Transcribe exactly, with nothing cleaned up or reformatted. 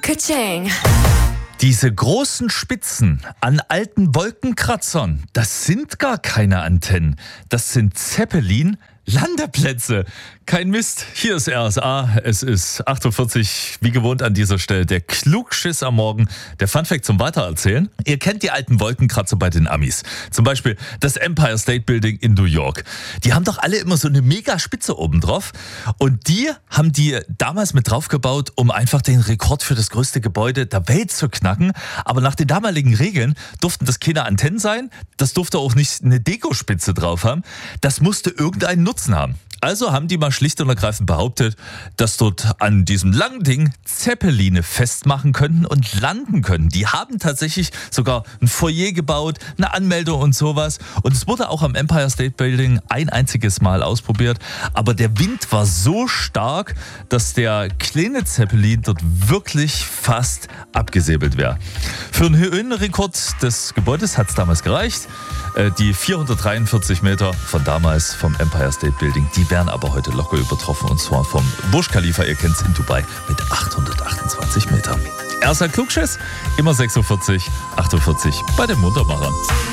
Ka-ching. Diese großen Spitzen an alten Wolkenkratzern, das sind gar keine Antennen. Das sind Zeppelin-Landeplätze. Kein Mist, hier ist R S A, es ist acht Uhr vierzig, wie gewohnt an dieser Stelle der Klugschiss am Morgen, der Funfact zum Weitererzählen. Ihr kennt die alten Wolkenkratzer bei den Amis, zum Beispiel das Empire State Building in New York. Die haben doch alle immer so eine mega Spitze oben drauf und die haben die damals mit draufgebaut, um einfach den Rekord für das größte Gebäude der Welt zu knacken. Aber nach den damaligen Regeln durften das keine Antennen sein, das durfte auch nicht eine Dekospitze drauf haben, das musste irgendeinen Nutzen haben. Also haben die mal schlicht und ergreifend behauptet, dass dort an diesem langen Ding Zeppeline festmachen könnten und landen können. Die haben tatsächlich sogar ein Foyer gebaut, eine Anmeldung und sowas. Und es wurde auch am Empire State Building ein einziges Mal ausprobiert. Aber der Wind war so stark, dass der kleine Zeppelin dort wirklich fast abgesäbelt wäre. Für einen Höhenrekord des Gebäudes hat es damals gereicht. Die vierhundertdreiundvierzig Meter von damals vom Empire State Building, die werden aber heute locker übertroffen, und zwar vom Burj Khalifa, ihr kennt es, in Dubai, mit achthundertachtundzwanzig Metern. Erster Klugschiss, immer sechs Uhr vierzig, acht Uhr vierzig bei den Muntermachern.